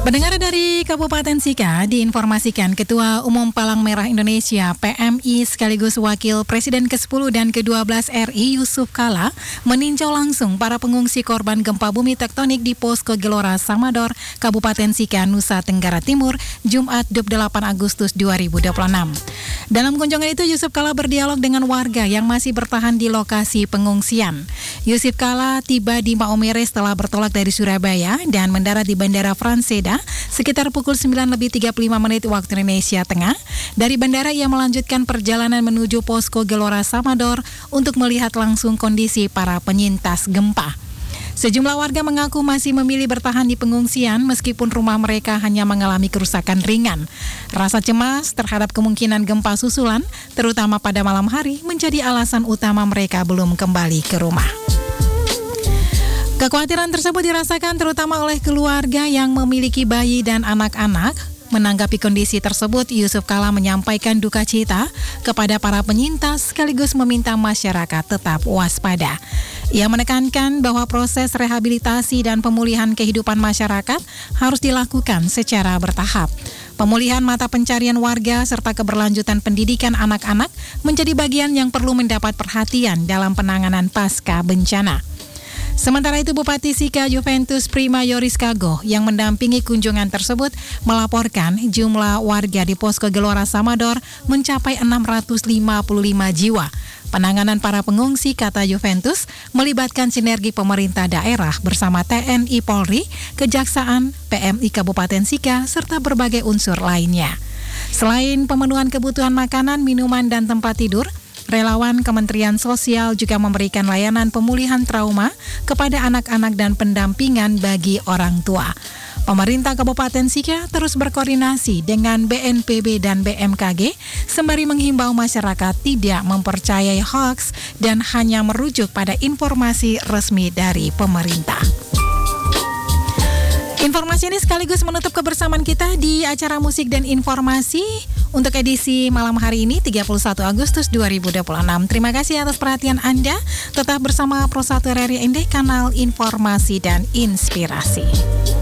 Pendengar dari Kabupaten Sika diinformasikan Ketua Umum Palang Merah Indonesia PMI sekaligus Wakil Presiden ke-10 dan ke-12 RI Yusuf Kala meninjau langsung para pengungsi korban gempa bumi tektonik di Posko Gelora Samador, Kabupaten Sika, Nusa Tenggara Timur, Jumat 28 Agustus 2026. Dalam kunjungan itu Yusuf Kala berdialog dengan warga yang masih bertahan di lokasi pengungsian. Yusuf Kala tiba di Maumere setelah bertolak dari Surabaya dan mendarat di Bandara Franseda sekitar pukul 9:35 waktu Indonesia Tengah. Dari bandara ia melanjutkan perjalanan menuju Posko Gelora Samador untuk melihat langsung kondisi para penyintas gempa. Sejumlah warga mengaku masih memilih bertahan di pengungsian meskipun rumah mereka hanya mengalami kerusakan ringan. Rasa cemas terhadap kemungkinan gempa susulan, terutama pada malam hari, menjadi alasan utama mereka belum kembali ke rumah. Kekhawatiran tersebut dirasakan terutama oleh keluarga yang memiliki bayi dan anak-anak. Menanggapi kondisi tersebut, Yusuf Kala menyampaikan duka cita kepada para penyintas sekaligus meminta masyarakat tetap waspada. Ia menekankan bahwa proses rehabilitasi dan pemulihan kehidupan masyarakat harus dilakukan secara bertahap. Pemulihan mata pencarian warga serta keberlanjutan pendidikan anak-anak menjadi bagian yang perlu mendapat perhatian dalam penanganan pasca bencana. Sementara itu Bupati Sika Juventus Prima Yoris Kago yang mendampingi kunjungan tersebut melaporkan jumlah warga di Posko Gelora Samador mencapai 655 jiwa. Penanganan para pengungsi, kata Juventus, melibatkan sinergi pemerintah daerah bersama TNI Polri, Kejaksaan, PMI Kabupaten Sika, serta berbagai unsur lainnya. Selain pemenuhan kebutuhan makanan, minuman, dan tempat tidur, relawan Kementerian Sosial juga memberikan layanan pemulihan trauma kepada anak-anak dan pendampingan bagi orang tua. Pemerintah Kabupaten Sika terus berkoordinasi dengan BNPB dan BMKG sembari menghimbau masyarakat tidak mempercayai hoaks dan hanya merujuk pada informasi resmi dari pemerintah. Informasi ini sekaligus menutup kebersamaan kita di acara musik dan informasi untuk edisi malam hari ini 31 Agustus 2026. Terima kasih atas perhatian Anda. Tetap bersama Pro 1 RRI Indeh, kanal informasi dan inspirasi.